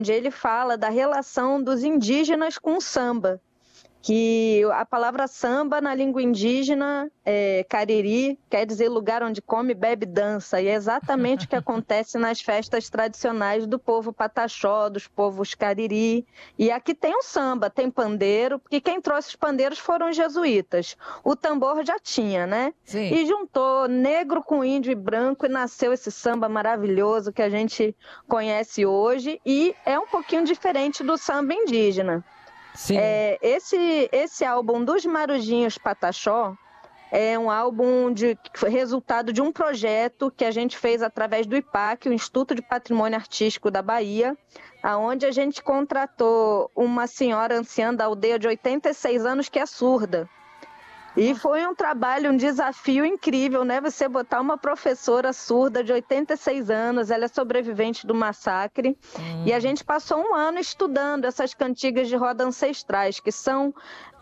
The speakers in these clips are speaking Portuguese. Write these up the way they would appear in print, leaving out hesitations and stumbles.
onde ele fala da relação dos indígenas com o samba, que a palavra samba na língua indígena, cariri, quer dizer lugar onde come, bebe, dança, e é exatamente o que acontece nas festas tradicionais do povo pataxó, dos povos cariri. E aqui tem o samba, tem pandeiro, porque quem trouxe os pandeiros foram os jesuítas. O tambor já tinha, né? Sim. E juntou negro com índio e branco e nasceu esse samba maravilhoso que a gente conhece hoje, e é um pouquinho diferente do samba indígena. Sim. Esse álbum dos Marujinhos Pataxó é um álbum que foi resultado de um projeto que a gente fez através do IPAC, o Instituto de Patrimônio Artístico da Bahia, onde a gente contratou uma senhora anciã da aldeia de 86 anos que é surda. E foi um trabalho, um desafio incrível, né? Você botar uma professora surda de 86 anos, ela é sobrevivente do massacre, e a gente passou um ano estudando essas cantigas de roda ancestrais, que são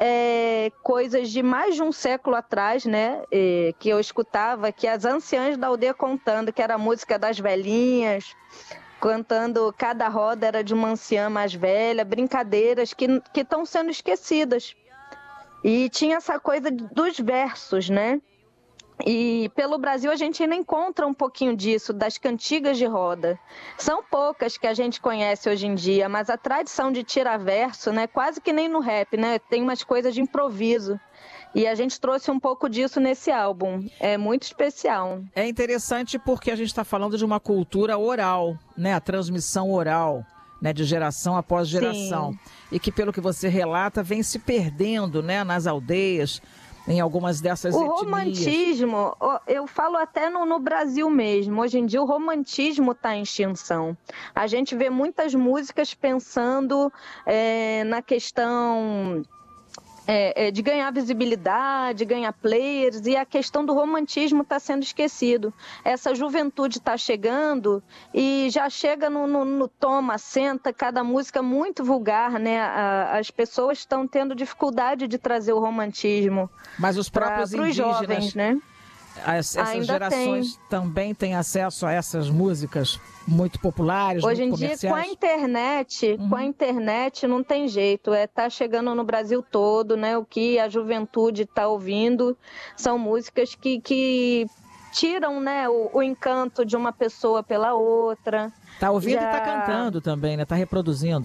coisas de mais de um século atrás, né? Que eu escutava, que as anciãs da aldeia contando, que era a música das velhinhas, cantando cada roda era de uma anciã mais velha, brincadeiras que estão sendo esquecidas. E tinha essa coisa dos versos, né? E pelo Brasil a gente ainda encontra um pouquinho disso, das cantigas de roda. São poucas que a gente conhece hoje em dia, mas a tradição de tirar verso, né? Quase que nem no rap, né? Tem umas coisas de improviso. E a gente trouxe um pouco disso nesse álbum. É muito especial. É interessante porque a gente está falando de uma cultura oral, né? A transmissão oral, né, de geração após geração. Sim. E que, pelo que você relata, vem se perdendo, né, nas aldeias, em algumas dessas etnias. O romantismo, eu falo até no Brasil mesmo, hoje em dia o romantismo está em extinção. A gente vê muitas músicas pensando na questão de ganhar visibilidade, ganhar players, e a questão do romantismo está sendo esquecido. Essa juventude está chegando e já chega no toma, senta, cada música muito vulgar, né? As pessoas estão tendo dificuldade de trazer o romantismo. Mas os próprios indígenas, jovens, né? Essas gerações também têm acesso a essas músicas muito populares, hoje muito em dia, comerciais. com a internet não tem jeito, tá chegando no Brasil todo, né? O que a juventude está ouvindo são músicas que tiram, né, o encanto de uma pessoa pela outra. Tá ouvindo e tá cantando também, né? Tá reproduzindo.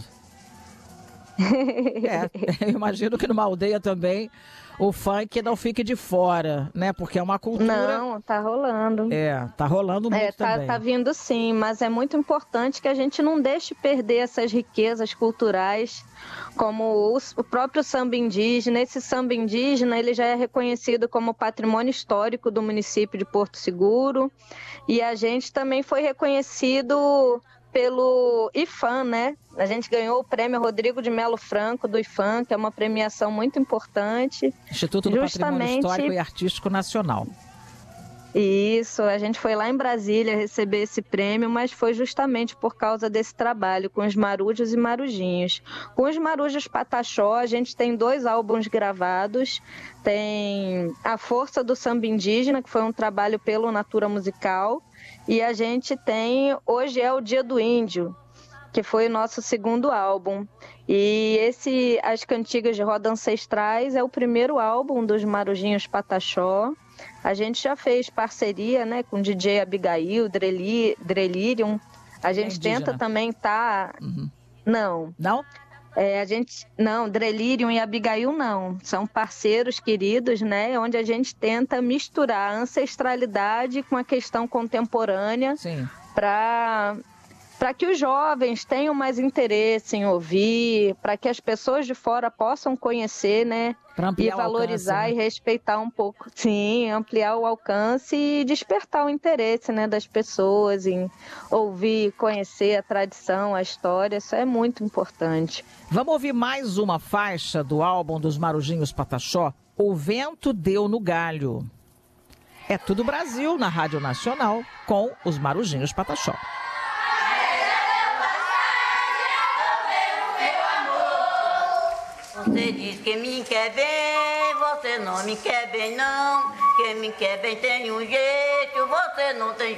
Eu imagino que numa aldeia também o funk não fique de fora, né? Porque é uma cultura... Não, tá rolando. Tá rolando muito também. Tá vindo sim, mas é muito importante que a gente não deixe perder essas riquezas culturais, como o próprio samba indígena. Esse samba indígena, ele já é reconhecido como patrimônio histórico do município de Porto Seguro, e a gente também foi reconhecido pelo IFAM, né? A gente ganhou o prêmio Rodrigo de Melo Franco do IFAM, que é uma premiação muito importante. Instituto do Patrimônio Histórico e Artístico Nacional. Isso, a gente foi lá em Brasília receber esse prêmio, mas foi justamente por causa desse trabalho com os marujos e marujinhos. Com os marujos Pataxó, a gente tem 2 álbuns gravados. Tem A Força do Samba Indígena, que foi um trabalho pelo Natura Musical, e a gente tem Hoje é o Dia do Índio, que foi o nosso 2º álbum. E As Cantigas de Roda Ancestrais é o primeiro álbum dos Marujinhos Pataxó. A gente já fez parceria, né, com DJ Abigail, Drelirium. A gente tenta também Não. Não? Não, Drelirium e Abigail não. São parceiros queridos, né, onde a gente tenta misturar a ancestralidade com a questão contemporânea para que os jovens tenham mais interesse em ouvir, para que as pessoas de fora possam conhecer, né? E valorizar alcance, né? E respeitar um pouco. Sim, ampliar o alcance e despertar o interesse, né, das pessoas em ouvir, conhecer a tradição, a história. Isso é muito importante. Vamos ouvir mais uma faixa do álbum dos Marujinhos Pataxó, O Vento Deu no Galho. É tudo Brasil na Rádio Nacional com os Marujinhos Pataxó. Você diz que me quer bem, você não me quer bem não. Quem me quer bem tem um jeito, você não tem